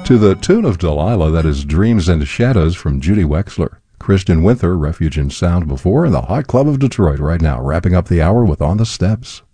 To the tune of Delilah, that is Dreams and Shadows from Judy Wexler. Christian Winther, Refuge in Sound before, and the Hot Club of Detroit right now, wrapping up the hour with On the Steps.